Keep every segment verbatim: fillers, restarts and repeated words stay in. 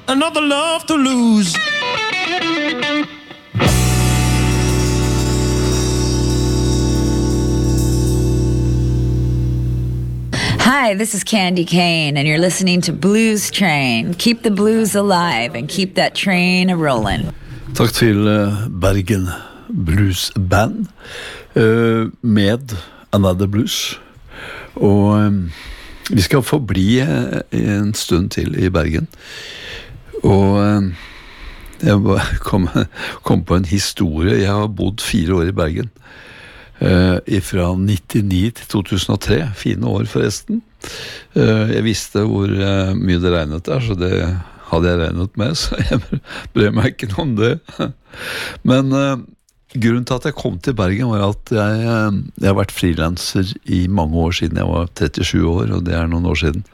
another love to lose. Hi, this is Candy Kane, and you're listening to Blues Train. Keep the blues alive and keep that train a-rolling. Takk til uh, Bergen Blues Band uh, med Another Blues. Og um, vi skal få bli uh, en stund til i Bergen. Og um, jeg kom, kom på en historie. Jeg har bodd fire år i Bergen. Uh, fra nittini til to tusen og tre, fine år forresten. Uh, jeg visste hvor uh, mye det regnet der, så det hadde jeg regnet med, så jeg brød meg ikke noe om det. Men uh, grunnen til at jeg kom til Bergen var at jeg, uh, jeg har vært freelancer i mange år siden. Jeg var trettisju år, og det er noen år siden.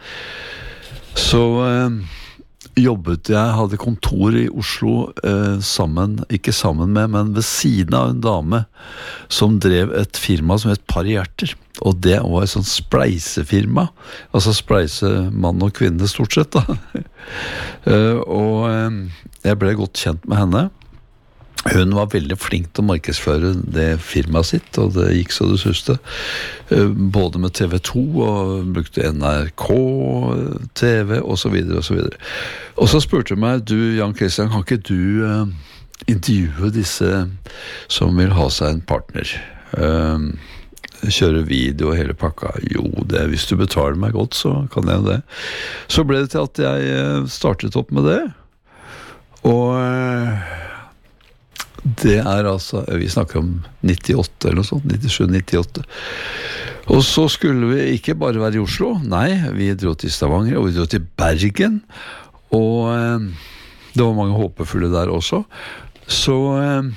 Så uh, jobbet jeg, hadde kontor i Oslo eh, sammen, ikke sammen med, men ved siden av en dame som drev et firma som het Par Hjerter. Og det var et sånt spleisefirma, altså spleise mann og kvinne stort sett da. uh, og eh, jeg ble godt kjent med henne. Hun var veldig flink til å markedsføre det firmaet sitt, og det gikk så det suste. Både med T V to, og brukte N R K, T V, og så videre, og så videre. Og så spurte hun meg, du Jan Christian, kan ikke du uh, intervjue disse som vil ha seg en partner? Uh, kjøre video og hele pakka? Jo, det, hvis du betaler meg godt, så kan jeg det. Så ble det til at jeg startet opp med det. Og... Uh, Det er altså, vi snakker om nittiåtte eller noe sånt, nittisju nittiåtte. Og så skulle vi ikke bare være i Oslo, nei, vi dro til Stavanger, og vi dro til Bergen, og eh, det var mange håpefulle der også. Så eh,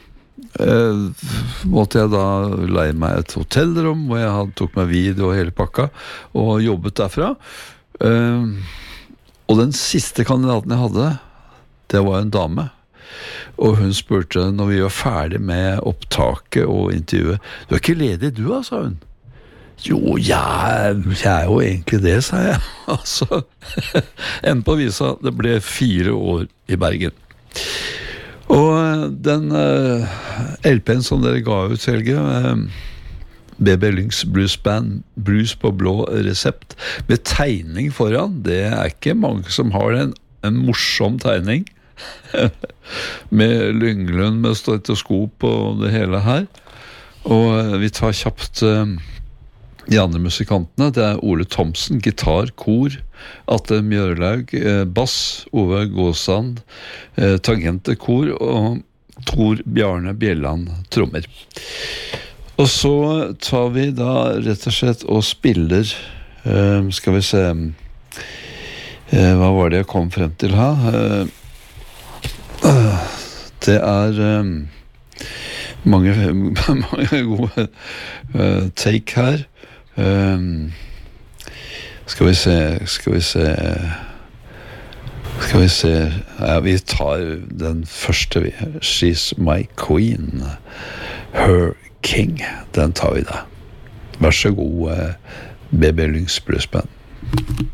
eh, måtte jeg da leie meg et hotellrom, hvor jeg hadde, tok meg video og hele pakka, og jobbet derfra. Eh, og den siste kandidaten jeg hadde, det var en dame. Og hun spurte når vi var ferdig med opptaket og intervjuet, du er ikke ledig du da, sa hun. Jo, jeg, jeg er jo egentlig det, sa jeg. Altså, enn på visa, det ble fire år i Bergen. Og den uh, L P-en som dere ga ut, Helge, uh, B B Lynx Blues Band, Blues på blå resept, med tegning foran, det er ikke mange som har en, en morsom tegning. Med Lynglund med stetoskop og det hele her. Og vi tar kjapt uh, de andre musikantene. Det er Ole Thomsen, gitar, kor, Atle Mjørlaug, uh, bass, Ove Gåsand, uh, tangente kor, og Tor Bjarne Bjelland, trommer. Og så tar vi da rett og slett og spiller, uh, skal vi se, uh, hva var det jeg kom frem til her? Uh, Det er um, mange, mange gode uh, take her. Um, skal vi se, skal vi se, skal vi se, ja, vi tar den første vi, She's My Queen, Her King, den tar vi da. Vær så god, uh, B B Lynx Blues Band.